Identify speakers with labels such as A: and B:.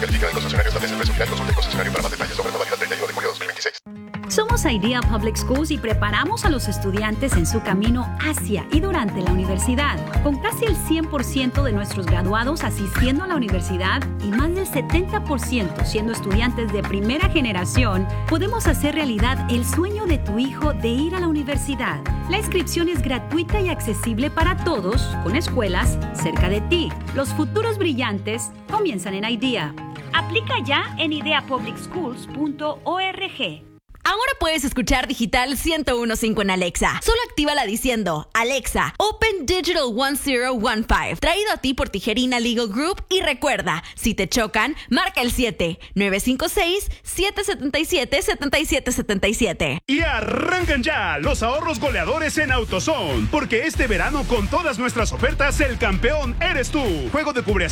A: Descalifica del concesionario. Establece el precio final. Consulta el concesionario para más detalles sobre modalidad 31 de julio 2026.
B: Somos Idea Public Schools y preparamos a los estudiantes en su camino hacia y durante la universidad. Con casi el 100% de nuestros graduados asistiendo a la universidad y más del 70% siendo estudiantes de primera generación, podemos hacer realidad el sueño de tu hijo de ir a la universidad. La inscripción es gratuita y accesible para todos, con escuelas cerca de ti. Los futuros brillantes comienzan en Idea. Aplica ya en ideapublicschools.org.
C: Ahora puedes escuchar Digital 101.5 en Alexa. Solo actívala diciendo: Alexa, Open Digital 1015. Traído a ti por Tijerina Legal Group. Y recuerda, si te chocan, marca el 7-956-777-7777.
D: Y arrancan ya los ahorros goleadores en AutoZone. Porque este verano, con todas nuestras ofertas, el campeón eres tú. Juego de cubre